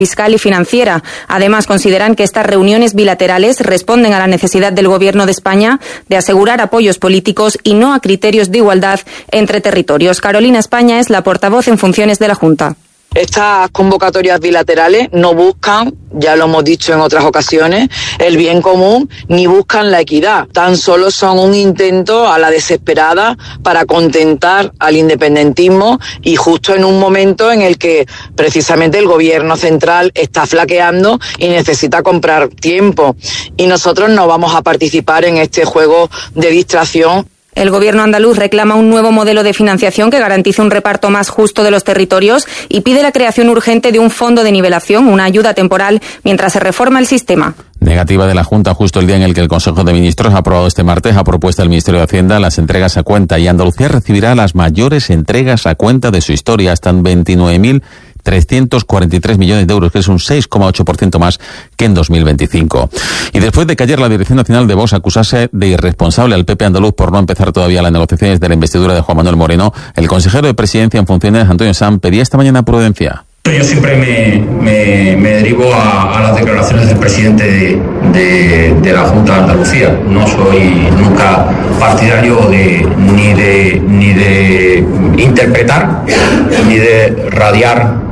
fiscal y financiera. Además, consideran que estas reuniones bilaterales responden a la necesidad del Gobierno de España de asegurar apoyos políticos y no a criterios de igualdad entre territorios. Carolina España es la portavoz en funciones de la Junta. Estas convocatorias bilaterales no buscan, ya lo hemos dicho en otras ocasiones, el bien común ni buscan la equidad. Tan solo son un intento a la desesperada para contentar al independentismo y justo en un momento en el que precisamente el Gobierno central está flaqueando y necesita comprar tiempo. Y nosotros no vamos a participar en este juego de distracción. El Gobierno andaluz reclama un nuevo modelo de financiación que garantice un reparto más justo de los territorios y pide la creación urgente de un fondo de nivelación, una ayuda temporal, mientras se reforma el sistema. Negativa de la Junta justo el día en el que el Consejo de Ministros ha aprobado este martes a propuesta del Ministerio de Hacienda las entregas a cuenta, y Andalucía recibirá las mayores entregas a cuenta de su historia, hasta en 29.343 millones de euros, que es un 6,8% más que en 2025. Y después de que ayer la Dirección Nacional de Vox acusase de irresponsable al PP andaluz por no empezar todavía las negociaciones de la investidura de Juan Manuel Moreno, el consejero de Presidencia en funciones, Antonio Sanz, pedía esta mañana prudencia. Yo siempre me derivo a las declaraciones del presidente de la Junta de Andalucía. No soy nunca partidario ni de interpretar ni de radiar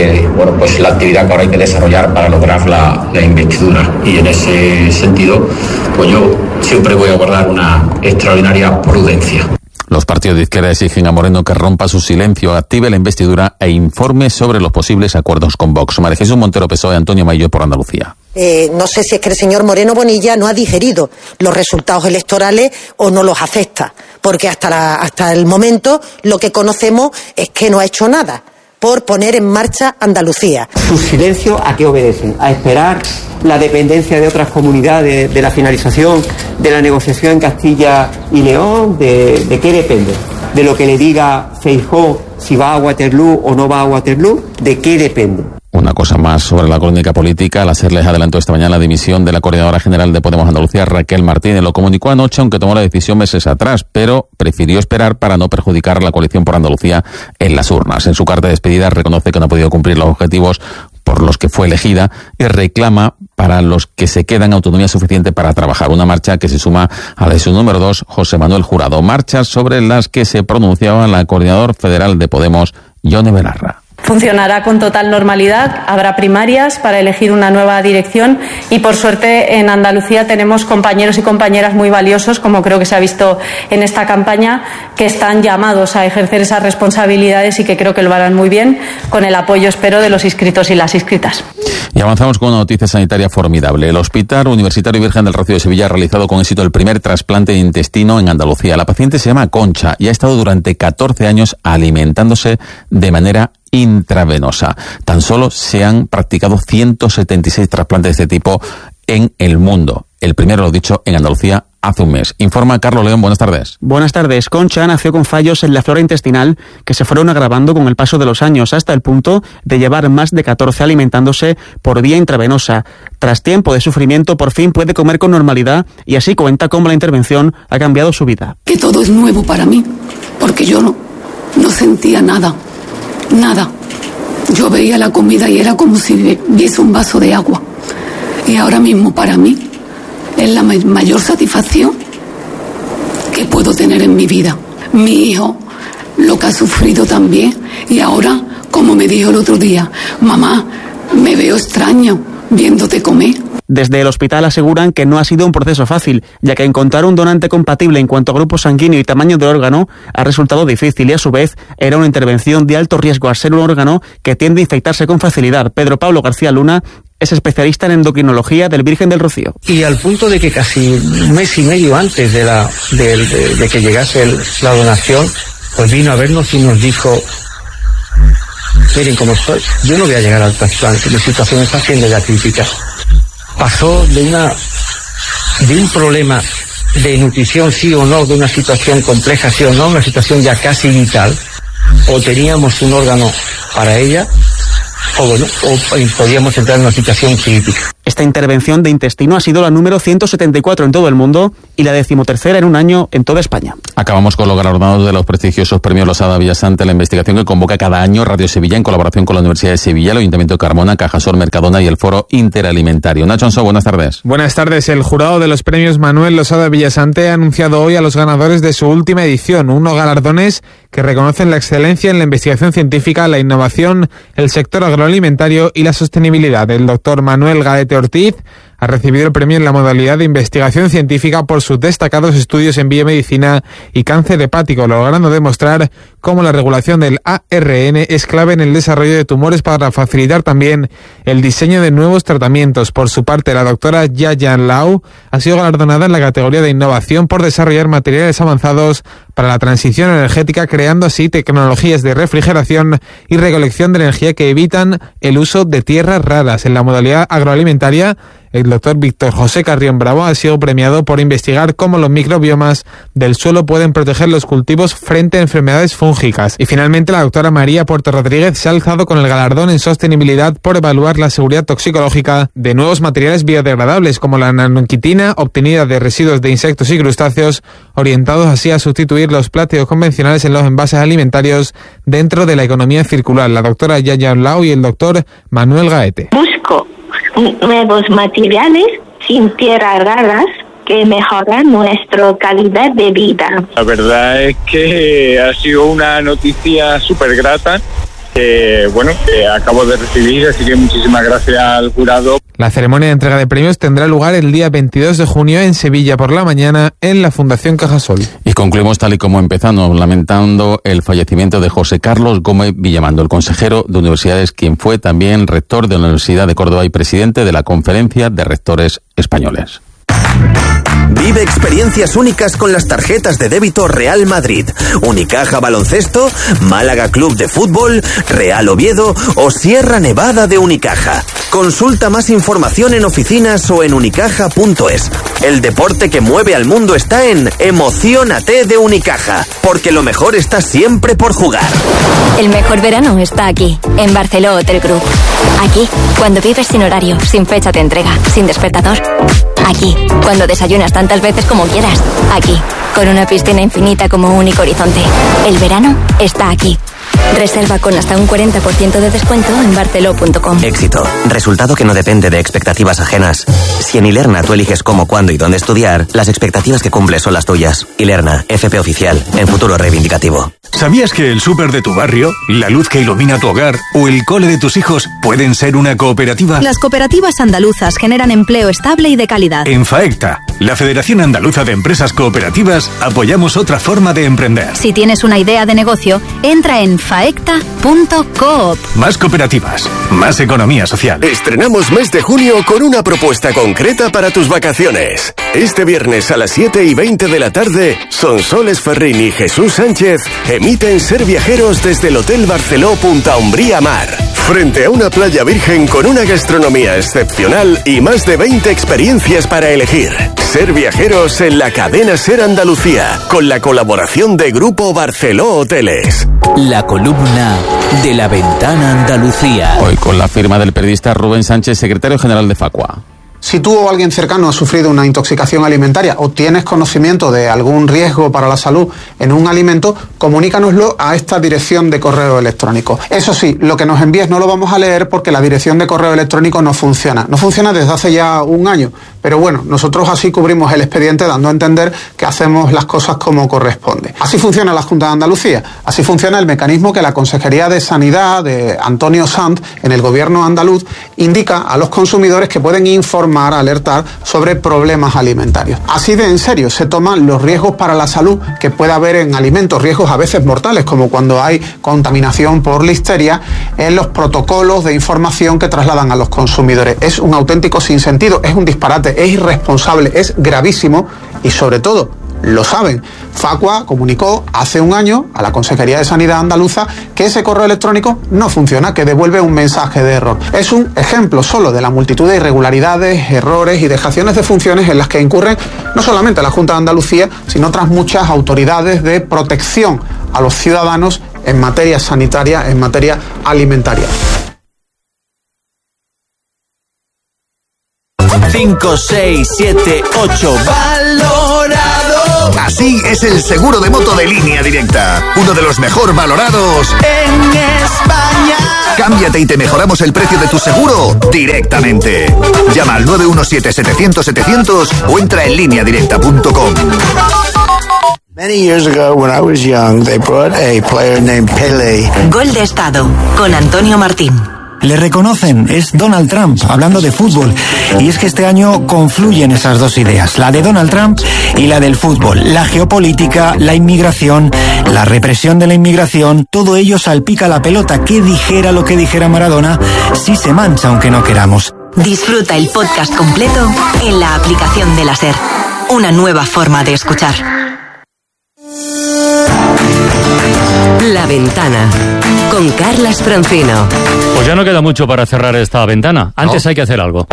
pues la actividad que ahora hay que desarrollar para lograr la investidura. Y en ese sentido, pues yo siempre voy a guardar una extraordinaria prudencia. Los partidos de izquierda exigen a Moreno que rompa su silencio, active la investidura e informe sobre los posibles acuerdos con Vox. María Jesús Montero, PSOE, Antonio Maillo por Andalucía. No sé si es que el señor Moreno Bonilla no ha digerido los resultados electorales o no los acepta, porque hasta el momento lo que conocemos es que no ha hecho nada por poner en marcha Andalucía. ¿Su silencio a qué obedece? ¿A esperar la dependencia de otras comunidades de la finalización de la negociación en Castilla y León? ¿De qué depende? ¿De lo que le diga Feijóo si va a Waterloo o no va a Waterloo? ¿De qué depende? Una cosa más sobre la crónica política. La SER les adelantó esta mañana la dimisión de la coordinadora general de Podemos Andalucía, Raquel Martínez. Lo comunicó anoche, aunque tomó la decisión meses atrás, pero prefirió esperar para no perjudicar a la coalición por Andalucía en las urnas. En su carta de despedida reconoce que no ha podido cumplir los objetivos por los que fue elegida y reclama para los que se quedan autonomía suficiente para trabajar. Una marcha que se suma a la de su número 2, José Manuel Jurado. Marchas sobre las que se pronunciaba la coordinadora federal de Podemos, Yone Belarra. Funcionará con total normalidad, habrá primarias para elegir una nueva dirección y por suerte en Andalucía tenemos compañeros y compañeras muy valiosos, como creo que se ha visto en esta campaña, que están llamados a ejercer esas responsabilidades y que creo que lo harán muy bien, con el apoyo, espero, de los inscritos y las inscritas. Y avanzamos con una noticia sanitaria formidable. El Hospital Universitario Virgen del Rocío de Sevilla ha realizado con éxito el primer trasplante de intestino en Andalucía. La paciente se llama Concha y ha estado durante 14 años alimentándose de manera intravenosa. Tan solo se han practicado 176 trasplantes de este tipo en el mundo. El primero, lo dicho, en Andalucía hace un mes. Informa Carlos León, buenas tardes. Buenas tardes. Concha nació con fallos en la flora intestinal que se fueron agravando con el paso de los años hasta el punto de llevar más de 14 alimentándose por vía intravenosa. Tras tiempo de sufrimiento, por fin puede comer con normalidad y así cuenta cómo la intervención ha cambiado su vida. Que todo es nuevo para mí, porque yo no sentía nada. Nada. Yo veía la comida y era como si viese un vaso de agua. Y ahora mismo para mí es la mayor satisfacción que puedo tener en mi vida. Mi hijo, lo que ha sufrido también. Y ahora, como me dijo el otro día, mamá, me veo extraño viéndote comer. Desde el hospital aseguran que no ha sido un proceso fácil, ya que encontrar un donante compatible en cuanto a grupo sanguíneo y tamaño del órgano ha resultado difícil y a su vez era una intervención de alto riesgo al ser un órgano que tiende a infectarse con facilidad. Pedro Pablo García Luna es especialista en endocrinología del Virgen del Rocío. Y al punto de que casi un mes y medio antes de que llegase la donación, pues vino a vernos y nos dijo: miren cómo estoy, yo no voy a llegar al trasplante, mi situación está siendo ya crítica. Pasó de un problema de nutrición sí o no, de una situación compleja sí o no, una situación ya casi vital, o teníamos un órgano para ella, o podíamos entrar en una situación crítica. Esta intervención de intestino ha sido la número 174 en todo el mundo y la 13ª en un año en toda España. Acabamos con los galardonados de los prestigiosos premios Losada Villasante, la investigación que convoca cada año Radio Sevilla en colaboración con la Universidad de Sevilla, el Ayuntamiento de Carmona, Cajasol, Mercadona y el Foro Interalimentario. Nacho Ansó, buenas tardes. Buenas tardes. El jurado de los premios Manuel Losada Villasante ha anunciado hoy a los ganadores de su última edición, unos galardones que reconocen la excelencia en la investigación científica, la innovación, el sector agroalimentario y la sostenibilidad. El doctor Manuel Gaete Ortiz ha recibido el premio en la modalidad de investigación científica por sus destacados estudios en biomedicina y cáncer hepático, logrando demostrar cómo la regulación del ARN es clave en el desarrollo de tumores para facilitar también el diseño de nuevos tratamientos. Por su parte, la doctora Yayan Lau ha sido galardonada en la categoría de innovación por desarrollar materiales avanzados para la transición energética, creando así tecnologías de refrigeración y recolección de energía que evitan el uso de tierras raras. En la modalidad agroalimentaria, el doctor Víctor José Carrión Bravo ha sido premiado por investigar cómo los microbiomas del suelo pueden proteger los cultivos frente a enfermedades fúngicas. Y finalmente, la doctora María Puerto Rodríguez se ha alzado con el galardón en sostenibilidad por evaluar la seguridad toxicológica de nuevos materiales biodegradables como la nanoquitina obtenida de residuos de insectos y crustáceos, orientados así a sustituir los plásticos convencionales en los envases alimentarios dentro de la economía circular. La doctora Yaya Lau y el doctor Manuel Gaete. Busco nuevos materiales sin tierras raras que mejoran nuestra calidad de vida. La verdad es que ha sido una noticia súper grata que acabo de recibir, así que muchísimas gracias al jurado. La ceremonia de entrega de premios tendrá lugar el día 22 de junio en Sevilla por la mañana en la Fundación Cajasol. Y concluimos tal y como empezamos, lamentando el fallecimiento de José Carlos Gómez Villamando, el consejero de Universidades, quien fue también rector de la Universidad de Córdoba y presidente de la Conferencia de Rectores Españoles. Vive experiencias únicas con las tarjetas de débito Real Madrid, Unicaja Baloncesto, Málaga Club de Fútbol, Real Oviedo o Sierra Nevada de Unicaja. Consulta más información en oficinas o en unicaja.es. El deporte que mueve al mundo está en Emociónate de Unicaja, porque lo mejor está siempre por jugar. El mejor verano está aquí, en Barceló Hotel Group. Aquí, cuando vives sin horario, sin fecha de entrega, sin despertador. Aquí, cuando desayunas tantas veces como quieras. Aquí, con una piscina infinita como único horizonte. El verano está aquí. Reserva con hasta un 40% de descuento en barceló.com. Éxito. Resultado que no depende de expectativas ajenas. Si en Ilerna tú eliges cómo, cuándo y dónde estudiar, las expectativas que cumples son las tuyas. Ilerna, FP Oficial, en futuro reivindicativo. ¿Sabías que el súper de tu barrio, la luz que ilumina tu hogar o el cole de tus hijos pueden ser una cooperativa? Las cooperativas andaluzas generan empleo estable y de calidad. En FAECTA, la Federación Andaluza de Empresas Cooperativas, apoyamos otra forma de emprender. Si tienes una idea de negocio, entra en faecta.coop. Más cooperativas, más economía social. Estrenamos mes de junio con una propuesta concreta para tus vacaciones. Este viernes a las 7:20 de la tarde, Sonsoles Ferrín y Jesús Sánchez emiten Ser Viajeros desde el Hotel Barceló Punta Umbría Mar. Frente a una playa virgen con una gastronomía excepcional y más de 20 experiencias para elegir. Ser Viajeros en la cadena Ser Andalucía, con la colaboración de Grupo Barceló Hoteles. La columna de La Ventana Andalucía. Hoy con la firma del periodista Rubén Sánchez, secretario general de Facua. Si tú o alguien cercano ha sufrido una intoxicación alimentaria o tienes conocimiento de algún riesgo para la salud en un alimento, comunícanoslo a esta dirección de correo electrónico. Eso sí, lo que nos envíes no lo vamos a leer porque la dirección de correo electrónico no funciona. No funciona desde hace ya un año, pero bueno, nosotros así cubrimos el expediente dando a entender que hacemos las cosas como corresponde. Así funciona la Junta de Andalucía, así funciona el mecanismo que la Consejería de Sanidad de Antonio Sanz en el gobierno andaluz indica a los consumidores que pueden informar, alertar sobre problemas alimentarios. Así de en serio se toman los riesgos para la salud que puede haber en alimentos, riesgos a veces mortales, como cuando hay contaminación por listeria, en los protocolos de información que trasladan a los consumidores. Es un auténtico sinsentido, es un disparate, es irresponsable, es gravísimo y sobre todo lo saben. Facua comunicó hace un año a la Consejería de Sanidad andaluza que ese correo electrónico no funciona, que devuelve un mensaje de error. Es un ejemplo solo de la multitud de irregularidades, errores y dejaciones de funciones en las que incurren no solamente la Junta de Andalucía, sino otras muchas autoridades de protección a los ciudadanos en materia sanitaria, en materia alimentaria. 5, 6, 7, 8. ¡Valorado! Así es el seguro de moto de Línea Directa. Uno de los mejor valorados en España. Cámbiate y te mejoramos el precio de tu seguro directamente. Llama al 917-700-700 o entra en lineadirecta.com. Many years ago, when I was young, they brought a player named Pele. Gol de Estado, con Antonio Martín. Le reconocen, es Donald Trump, hablando de fútbol. Y es que este año confluyen esas dos ideas, la de Donald Trump y la del fútbol. La geopolítica, la inmigración, la represión de la inmigración, todo ello salpica la pelota. Que dijera lo que dijera Maradona, sí se mancha aunque no queramos. Disfruta el podcast completo en la aplicación de la SER. Una nueva forma de escuchar. La Ventana, con Carlas Francino. Pues ya no queda mucho para cerrar esta ventana. Antes hay que hacer algo.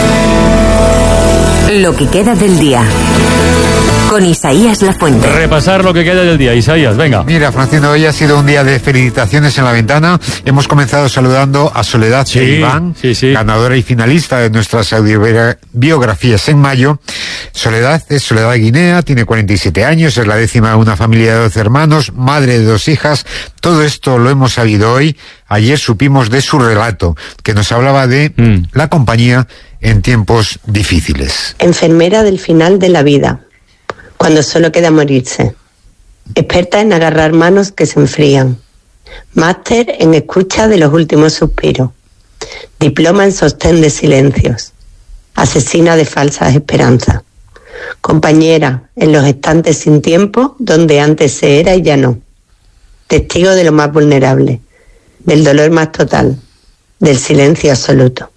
Lo que queda del día, con Isaías Lafuente. Repasar lo que queda del día. Isaías, venga. Mira, Francino, hoy ha sido un día de felicitaciones en La Ventana. Hemos comenzado saludando a Soledad Iván, ganadora y finalista de nuestras audiobiografías en mayo. Soledad es Soledad Guinea, tiene 47 años, es la 10ª de una familia de 12 hermanos, madre de 2 hijas. Todo esto lo hemos sabido hoy. Ayer supimos de su relato, que nos hablaba de la compañía en tiempos difíciles. Enfermera del final de la vida, cuando solo queda morirse. Experta en agarrar manos que se enfrían. Máster en escucha de los últimos suspiros. Diploma en sostén de silencios. Asesina de falsas esperanzas. Compañera en los estantes sin tiempo, donde antes se era y ya no. Testigo de lo más vulnerable, del dolor más total, del silencio absoluto.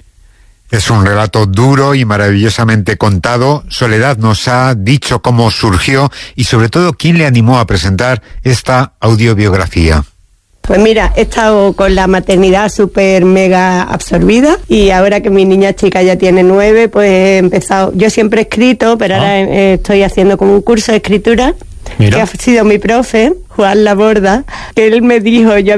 Es un relato duro y maravillosamente contado. Soledad nos ha dicho cómo surgió y sobre todo quién le animó a presentar esta audiobiografía. Pues mira, he estado con la maternidad súper mega absorbida y ahora que mi niña chica ya tiene 9, pues he empezado. Yo siempre he escrito, pero ahora estoy haciendo como un curso de escritura. Mira. Que ha sido mi profe, Juan Laborda, que él me dijo, yo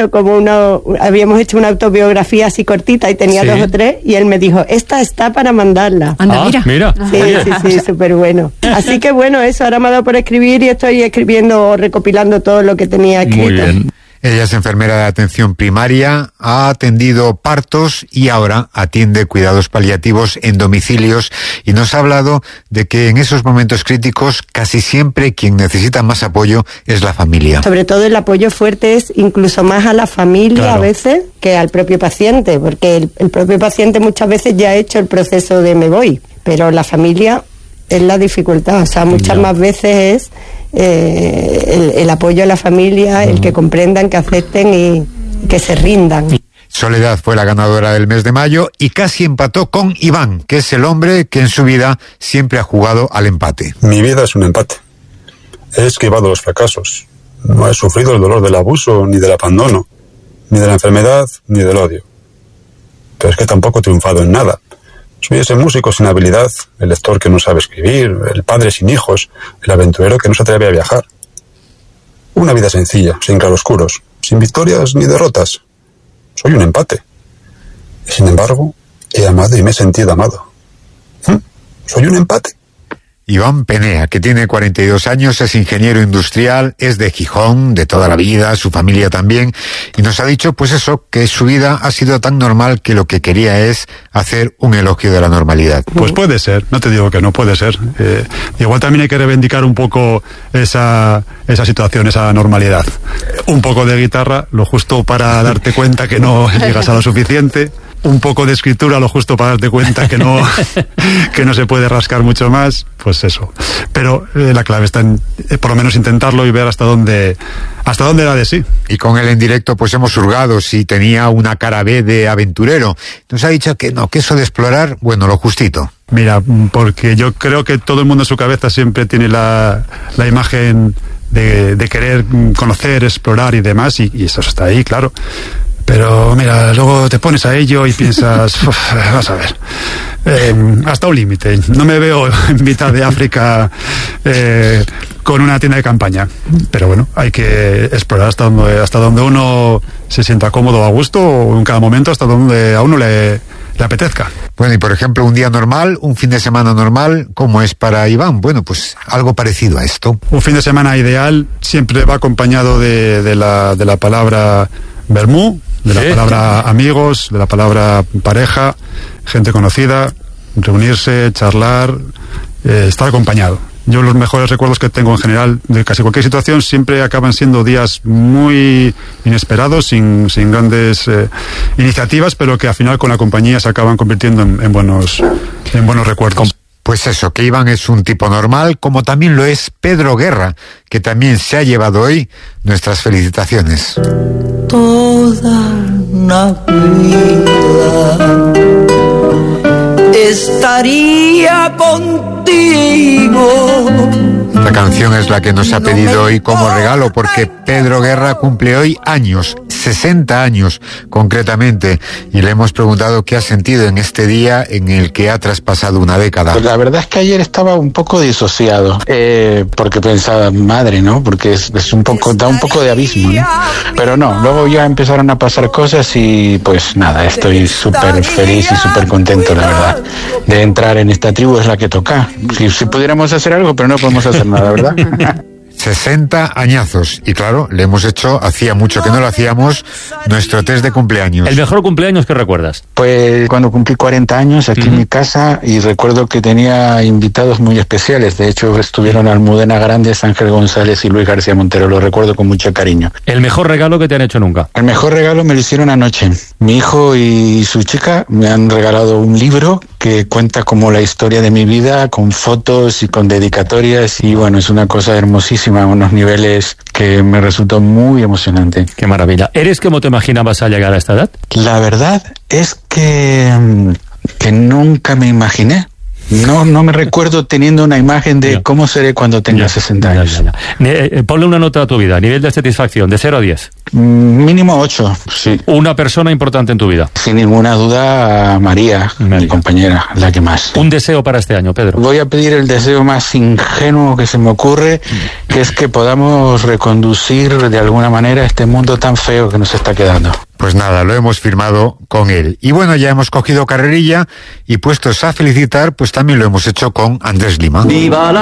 habíamos hecho una autobiografía así cortita y tenía 2 o 3, y él me dijo, esta está para mandarla. Anda, mira. Sí, súper bueno. Así que bueno, eso, ahora me ha dado por escribir y estoy escribiendo, recopilando todo lo que tenía escrito. Muy bien. Ella es enfermera de atención primaria, ha atendido partos y ahora atiende cuidados paliativos en domicilios y nos ha hablado de que en esos momentos críticos casi siempre quien necesita más apoyo es la familia. Sobre todo el apoyo fuerte es incluso más a la familia a veces que al propio paciente, porque el propio paciente muchas veces ya ha hecho el proceso de me voy, pero la familia es la dificultad, o sea, muchas más veces es el apoyo a la familia, el que comprendan, que acepten y que se rindan. Soledad fue la ganadora del mes de mayo y casi empató con Iván, que es el hombre que en su vida siempre ha jugado al empate. Mi vida es un empate. He esquivado los fracasos. No he sufrido el dolor del abuso, ni del abandono, ni de la enfermedad, ni del odio. Pero es que tampoco he triunfado en nada. Soy ese músico sin habilidad, el lector que no sabe escribir, el padre sin hijos, el aventurero que no se atreve a viajar. Una vida sencilla, sin claroscuros, sin victorias ni derrotas. Soy un empate. Y sin embargo, he amado y me he sentido amado. Soy un empate. Iván Penea, que tiene 42 años, es ingeniero industrial, es de Gijón, de toda la vida, su familia también, y nos ha dicho, pues eso, que su vida ha sido tan normal que lo que quería es hacer un elogio de la normalidad. Pues puede ser, no te digo que no, puede ser. Igual también hay que reivindicar un poco esa situación, esa normalidad. Un poco de guitarra, lo justo para darte cuenta que no llegas a lo suficiente. Un poco de escritura, lo justo para darte cuenta que no se puede rascar mucho más, pues eso. Pero la clave está en por lo menos intentarlo y ver hasta dónde da de sí. Y con él en directo pues hemos hurgado si tenía una cara B de aventurero. Nos ha dicho que no, que eso de explorar, bueno, lo justito. Mira, porque yo creo que todo el mundo en su cabeza siempre tiene la imagen de querer conocer, explorar y demás, y eso está ahí, claro. Pero mira, luego te pones a ello y piensas, vas a ver, hasta un límite. No me veo en mitad de África con una tienda de campaña. Pero bueno, hay que explorar hasta donde uno se sienta cómodo, a gusto, o en cada momento hasta donde a uno le le apetezca. Bueno, y por ejemplo, un día normal, un fin de semana normal, ¿cómo es para Iván? Bueno, pues algo parecido a esto. Un fin de semana ideal siempre va acompañado de la palabra vermú, de la palabra amigos, de la palabra pareja, gente conocida, reunirse, charlar, estar acompañado. Yo los mejores recuerdos que tengo en general de casi cualquier situación siempre acaban siendo días muy inesperados, sin grandes iniciativas, pero que al final con la compañía se acaban convirtiendo en buenos recuerdos. Pues eso, que Iván es un tipo normal, como también lo es Pedro Guerra, que también se ha llevado hoy nuestras felicitaciones. Toda una vida estaría contigo. Esta canción es la que nos ha pedido hoy como regalo, porque Pedro Guerra cumple hoy años, 60 años concretamente, y le hemos preguntado qué ha sentido en este día en el que ha traspasado una década. Pues la verdad es que ayer estaba un poco disociado, porque pensaba, madre, ¿no? Porque es un poco, da un poco de abismo, ¿no? Pero no, luego ya empezaron a pasar cosas y pues nada, estoy súper feliz y súper contento, la verdad, de entrar en esta tribu. Es la que toca. Si pudiéramos hacer algo, pero no podemos hacer nada, ¿verdad? 60 añazos. Y claro, le hemos hecho, hacía mucho que no lo hacíamos, nuestro test de cumpleaños. ¿El mejor cumpleaños que recuerdas? Pues cuando cumplí 40 años aquí en mi casa, y recuerdo que tenía invitados muy especiales. De hecho, estuvieron Almudena Grandes, Ángel González y Luis García Montero. Lo recuerdo con mucho cariño. ¿El mejor regalo que te han hecho nunca? El mejor regalo me lo hicieron anoche. Mi hijo y su chica me han regalado un libro que cuenta como la historia de mi vida, con fotos y con dedicatorias, y bueno, es una cosa hermosísima, a unos niveles que me resultó muy emocionante. Qué maravilla. ¿Eres como te imaginabas al llegar a esta edad? La verdad es que nunca me imaginé. No me recuerdo teniendo una imagen de cómo seré cuando tenga 60 años. Ponle una nota a tu vida, nivel de satisfacción, de 0 a 10. Mínimo 8, sí. ¿Una persona importante en tu vida? Sin ninguna duda, María, mi compañera, la que más. ¿Un deseo para este año, Pedro? Voy a pedir el deseo más ingenuo que se me ocurre, que es que podamos reconducir de alguna manera este mundo tan feo que nos está quedando. Pues nada, lo hemos firmado con él. Y bueno, ya hemos cogido carrerilla y puestos a felicitar, pues también lo hemos hecho con Andrés Lima. ¡Viva la